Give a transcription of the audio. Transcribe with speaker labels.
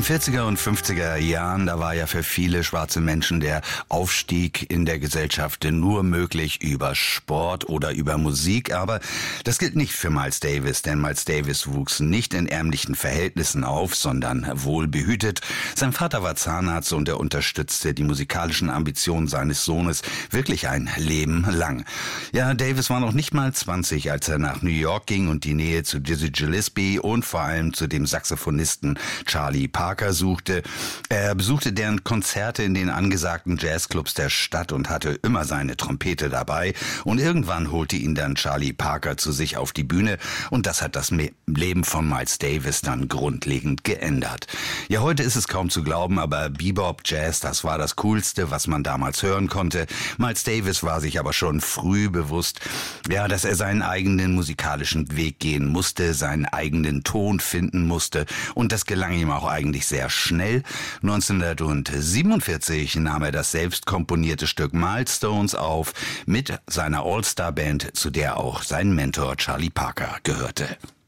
Speaker 1: den 40er und 50er Jahren, da war ja für viele schwarze Menschen der Aufstieg in der Gesellschaft nur möglich über Sport oder über Musik. Aber das gilt nicht für Miles Davis, denn Miles Davis wuchs nicht in ärmlichen Verhältnissen auf, sondern wohlbehütet. Sein Vater war Zahnarzt und er unterstützte die musikalischen Ambitionen seines Sohnes wirklich ein Leben lang. Ja, Davis war noch nicht mal 20, als er nach New York ging und die Nähe zu Dizzy Gillespie und vor allem zu dem Saxophonisten Charlie Parker suchte. Er besuchte deren Konzerte in den angesagten Jazzclubs der Stadt und hatte immer seine Trompete dabei. Und irgendwann holte ihn dann Charlie Parker zu sich auf die Bühne und das hat das Leben von Miles Davis dann grundlegend geändert. Ja, heute ist es kaum zu glauben, aber Bebop, Jazz, das war das Coolste, was man damals hören konnte. Miles Davis war sich aber schon früh bewusst, ja, dass er seinen eigenen musikalischen Weg gehen musste, seinen eigenen Ton finden musste und das gelang ihm auch eigentlich sehr schnell. 1947 nahm er das selbst komponierte Stück Milestones auf mit seiner All-Star-Band, zu der auch sein Mentor Charlie Parker gehörte.